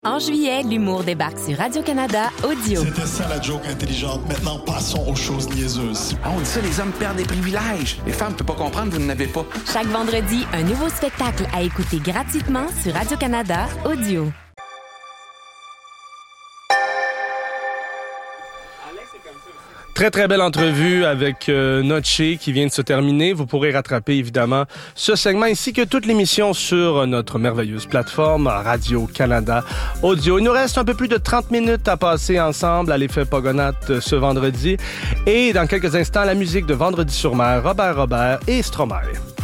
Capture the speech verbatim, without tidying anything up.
En juillet, l'humour débarque sur Radio-Canada Audio. C'était ça la joke intelligente. Maintenant, passons aux choses niaiseuses. Ah, on dit ça, les hommes perdent des privilèges. Les femmes ne peuvent pas comprendre, vous n'en avez pas. Chaque vendredi, un nouveau spectacle à écouter gratuitement sur Radio-Canada Audio. Très, très belle entrevue avec euh, Notché qui vient de se terminer. Vous pourrez rattraper, évidemment, ce segment ainsi que toute l'émission sur notre merveilleuse plateforme Radio-Canada Audio. Il nous reste un peu plus de trente minutes à passer ensemble à l'effet Pogonath ce vendredi. Et dans quelques instants, la musique de Vendredi sur mer, Robert Robert et Stromae.